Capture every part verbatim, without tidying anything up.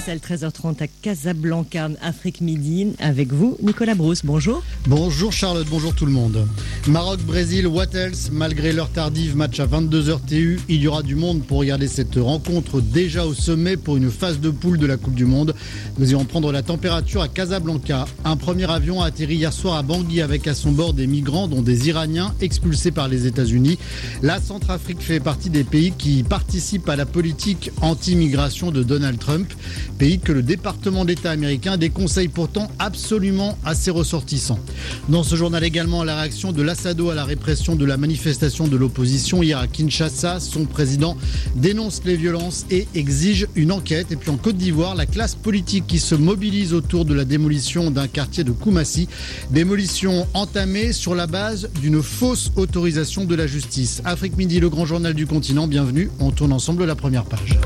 Bruxelles, treize heures trente à Casablanca, Afrique Midi. Avec vous, Nicolas Brousse. Bonjour. Bonjour Charlotte, bonjour tout le monde. Maroc-Brésil, what else? Malgré l'heure tardive, match à vingt-deux heures T U, il y aura du monde pour regarder cette rencontre déjà au sommet pour une phase de poule de la Coupe du Monde. Nous irons prendre la température à Casablanca. Un premier avion a atterri hier soir à Bangui avec à son bord des migrants, dont des Iraniens expulsés par les États-Unis. La Centrafrique fait partie des pays qui participent à la politique anti-immigration de Donald Trump, pays que le département d'État américain déconseille pourtant absolument à ses ressortissants. Dans ce journal également, la réaction de l'Assado à la répression de la manifestation de l'opposition hier à Kinshasa. Son président dénonce les violences et exige une enquête. Et puis en Côte d'Ivoire, la classe politique qui se mobilise autour de la démolition d'un quartier de Koumassi. Démolition entamée sur la base d'une fausse autorisation de la justice. Afrique Midi, le grand journal du continent, bienvenue. On tourne ensemble la première page.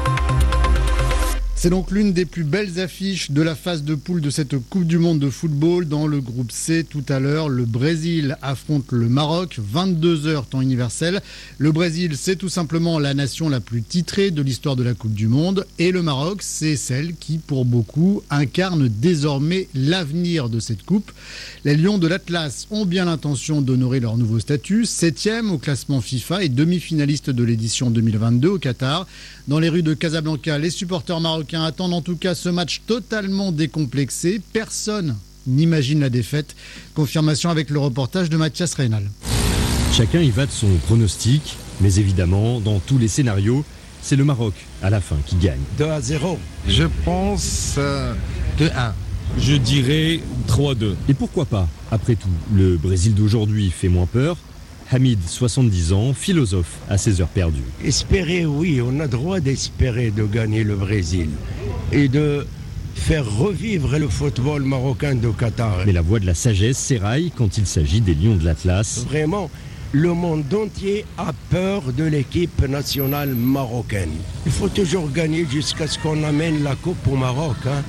C'est donc l'une des plus belles affiches de la phase de poule de cette Coupe du Monde de football. Dans le groupe C, tout à l'heure, le Brésil affronte le Maroc, vingt-deux heures temps universel. Le Brésil, c'est tout simplement la nation la plus titrée de l'histoire de la Coupe du Monde. Et le Maroc, c'est celle qui, pour beaucoup, incarne désormais l'avenir de cette Coupe. Les Lions de l'Atlas ont bien l'intention d'honorer leur nouveau statut. Septième au classement FIFA et demi-finaliste de l'édition deux mille vingt-deux au Qatar. Dans les rues de Casablanca, les supporters marocains attendent en tout cas ce match totalement décomplexé. Personne n'imagine la défaite. Confirmation avec le reportage de Mathias Reynal. Chacun y va de son pronostic, mais évidemment, dans tous les scénarios, c'est le Maroc à la fin qui gagne. deux à zéro. Je pense euh, deux un. Je dirais trois deux. Et pourquoi pas? Après tout, le Brésil d'aujourd'hui fait moins peur. Hamid, soixante-dix ans, philosophe à ses heures perdues. Espérer, oui, on a droit d'espérer de gagner le Brésil et de faire revivre le football marocain de Qatar. Mais la voix de la sagesse s'éraille quand il s'agit des Lions de l'Atlas. Vraiment, le monde entier a peur de l'équipe nationale marocaine. Il faut toujours gagner jusqu'à ce qu'on amène la coupe au Maroc. Hein.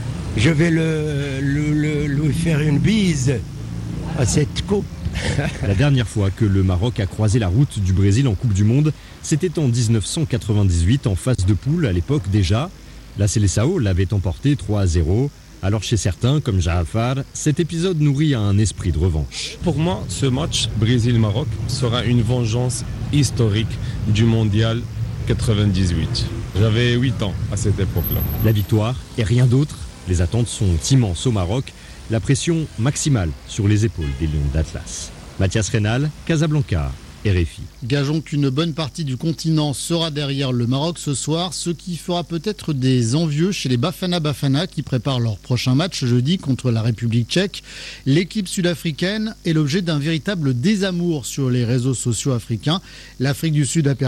Je vais le, le, le, lui faire une bise à cette coupe. La dernière fois que le Maroc a croisé la route du Brésil en Coupe du Monde, c'était en dix-neuf cent quatre-vingt-dix-huit en phase de poule à l'époque déjà. La Seleção l'avait emporté trois à zéro. Alors chez certains, comme Jaafar, cet épisode nourrit un esprit de revanche. Pour moi, ce match Brésil-Maroc sera une vengeance historique du mondial quatre-vingt-dix-huit. J'avais huit ans à cette époque-là. La victoire et rien d'autre. Les attentes sont immenses au Maroc. La pression maximale sur les épaules des Lions d'Atlas. Mathias Reynal, Casablanca, R F I. Gageons qu'une bonne partie du continent sera derrière le Maroc ce soir, ce qui fera peut-être des envieux chez les Bafana Bafana qui préparent leur prochain match jeudi contre la République tchèque. L'équipe sud-africaine est l'objet d'un véritable désamour sur les réseaux sociaux africains. L'Afrique du Sud a perdu